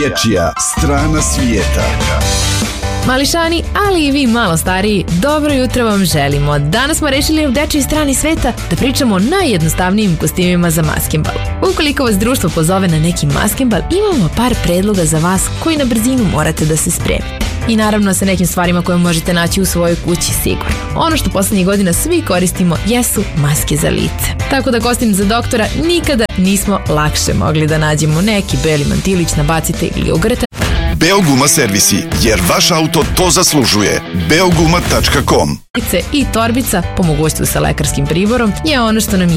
Dječja strana svijeta. Mališani, ali i vi malo stariji, dobro jutro vam želimo. Danas smo rešili u Dječjoj strani sveta da pričamo o najjednostavnijim kostimima za maskenbal. Ukoliko vas društvo pozove na neki maskenbal, imamo par predloga za vas koji na brzinu morate da se spremite. I naravno sa nekim stvarima koje možete naći u svojoj kući sigurno. Ono što poslednjih godina svi koristimo jesu maske za lice. Tako da kostim za doktora nikada nismo lakše mogli da nađemo neki beli mantilić, nabacite ili ugrete. Beoguma servisi, jer vaš auto to zaslužuje. Beoguma.com. I torbica, po mogućstvu sa lekarskim priborom, je ono što nam